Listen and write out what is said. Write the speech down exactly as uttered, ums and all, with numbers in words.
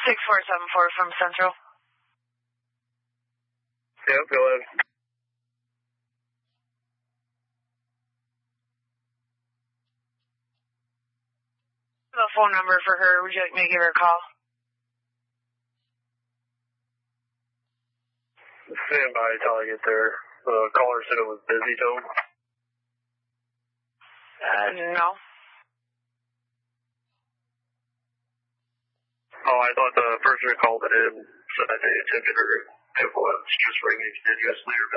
six four seven four from Central. Yep, go ahead. The phone number for her. Would you like me to give her a call? Stand by until I get there. The uh, caller said it was busy, Tone. Uh, no. Oh, I thought the person who called it in said that they attempted her. It was just ringing continuously or